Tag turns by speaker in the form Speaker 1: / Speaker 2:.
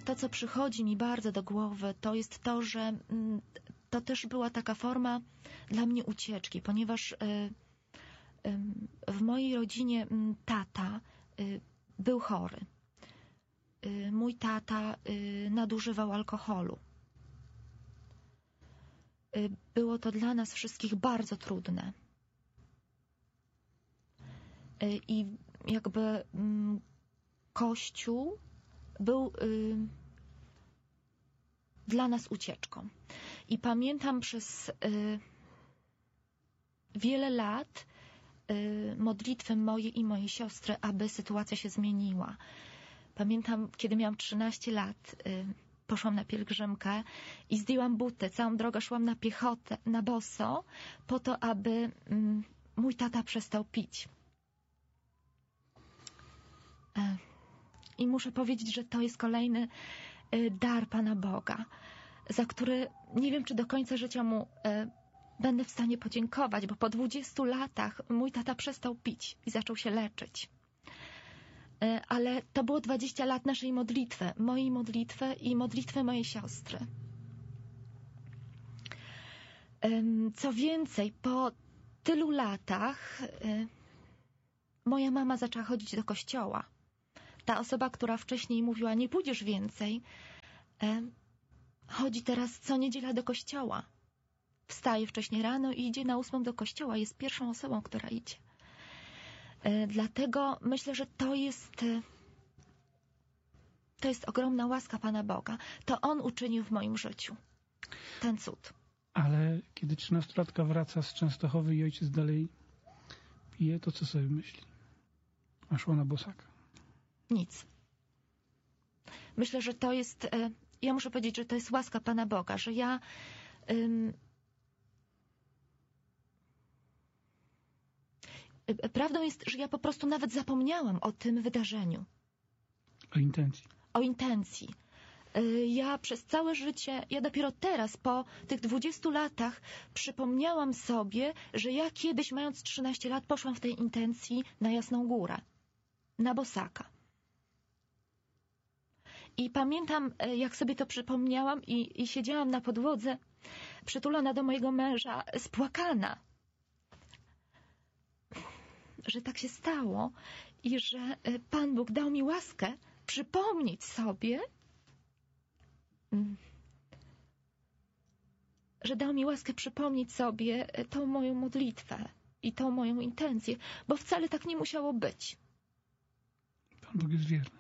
Speaker 1: to, co przychodzi mi bardzo do głowy, to jest to, że to też była taka forma dla mnie ucieczki, ponieważ w mojej rodzinie tata był chory. Mój tata nadużywał alkoholu. Było to dla nas wszystkich bardzo trudne. I jakby Kościół był dla nas ucieczką. I pamiętam przez wiele lat modlitwy moje i mojej siostry, aby sytuacja się zmieniła. Pamiętam, kiedy miałam 13 lat, poszłam na pielgrzymkę i zdjęłam buty. Całą drogę szłam na piechotę, na boso, po to, aby mój tata przestał pić. I muszę powiedzieć, że to jest kolejny dar Pana Boga, za który nie wiem, czy do końca życia mu będę w stanie podziękować, bo po 20 latach mój tata przestał pić i zaczął się leczyć. Ale to było 20 lat naszej modlitwy, mojej modlitwy i modlitwy mojej siostry. Co więcej, po tylu latach moja mama zaczęła chodzić do kościoła. Ta osoba, która wcześniej mówiła, nie pójdziesz więcej, chodzi teraz co niedziela do kościoła. Wstaje wcześniej rano i idzie na 8 do kościoła. Jest pierwszą osobą, która idzie. Dlatego myślę, że to jest ogromna łaska Pana Boga. To On uczynił w moim życiu ten cud.
Speaker 2: Ale kiedy 13-latka wraca z Częstochowy i ojciec dalej pije, to co sobie myśli? A szło na bosaka?
Speaker 1: Nic. Myślę, że to jest... Ja muszę powiedzieć, że to jest łaska Pana Boga, że ja... Prawdą jest, że ja po prostu nawet zapomniałam o tym wydarzeniu.
Speaker 2: O intencji.
Speaker 1: O intencji. Ja przez całe życie, ja dopiero teraz, po tych 20 latach, przypomniałam sobie, że ja kiedyś, mając 13 lat, poszłam w tej intencji na Jasną Górę. Na bosaka. I pamiętam, jak sobie to przypomniałam i siedziałam na podłodze, przytulona do mojego męża, spłakana. Że tak się stało i że Pan Bóg dał mi łaskę przypomnieć sobie, że dał mi łaskę przypomnieć sobie tą moją modlitwę i tą moją intencję, bo wcale tak nie musiało być.
Speaker 2: Pan Bóg jest wierny.